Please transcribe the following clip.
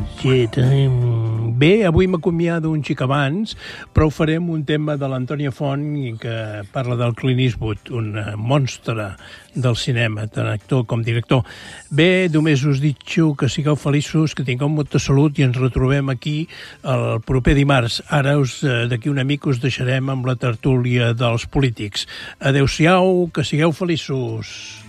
Bé, avui m'acomiado un xic abans, però ho farem un tema de l'Antònia Font que parla del Clint Eastwood, un monstre del cinema, tant actor com director. Bé, només us ditxo que sigueu feliços, que tingueu molta salut i ens retrobem aquí el proper dimarts. Ara d'aquí una mica us deixarem amb la tertúlia dels polítics. Adéu-siau, que sigueu feliços.